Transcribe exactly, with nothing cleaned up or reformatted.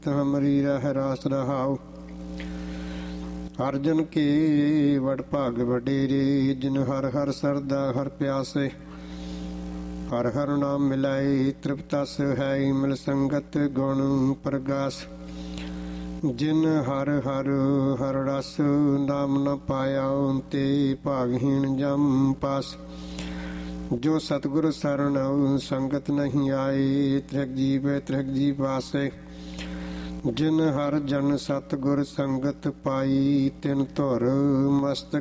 ਹਮਰੀ ਰਹਿ ਰਾਸ ਰਹਾਉ। ਅਰਜਨ ਕੇ ਵਡ ਭਾਗ ਵਡੇਰੇ, ਜਿਨ ਹਰ ਹਰ ਸਰਦਾ ਹਰ ਪਿਆਸੇ। ਹਰ ਹਰ ਨਾਮ ਮਿਲਾਏ ਤ੍ਰਿਪਤਸ ਹੈ, ਮਿਲ ਸੰਗਤ ਗੁਣ ਪ੍ਰਗਾਸ। ਜਿਨ ਹਰ ਹਰ ਹਰ ਰਸ ਨਾਮ ਨ ਪਾਇਆ, ਤੇ ਭਾਗਹੀਣ ਜਮ ਪਾਸ। ਜੋ ਸਤਿਗੁਰ ਸਰਣ ਸੰਗਤ ਨਹੀਂ ਆਏ, ਤ੍ਰਿਗ ਜੀਵ ਤ੍ਰਿਗ ਜੀ ਪਾਸੇ। ਜਿਨ ਹਰ ਜਨ ਸਤਿਗੁਰ ਸੰਗਤ ਪਾਈ, ਤਿਨ ਧੁਰ ਮਸਤਕ